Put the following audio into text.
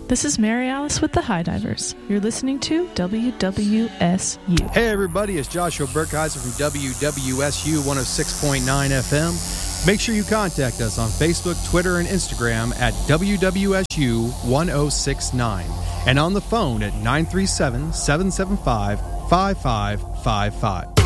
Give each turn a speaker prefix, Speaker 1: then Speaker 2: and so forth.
Speaker 1: This is Mary Alice with the High Divers. You're listening to WWSU.
Speaker 2: Hey everybody, it's Joshua Burkheiser from WWSU 106.9 FM. Make sure you contact us on Facebook, Twitter, and Instagram at WWSU 1069 and on the phone at 937-775-5555.